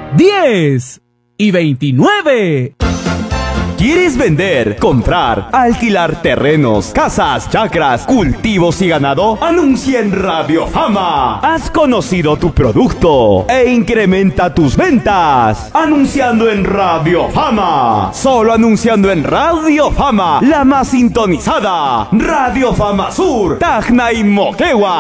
10 y 29. ¿Quieres vender, comprar, alquilar terrenos, casas, chacras, cultivos y ganado? Anuncia en Radio Fama. Has conocido tu producto e incrementa tus ventas. Anunciando en Radio Fama. Solo anunciando en Radio Fama, la más sintonizada. Radio Fama Sur, Tacna y Moquegua.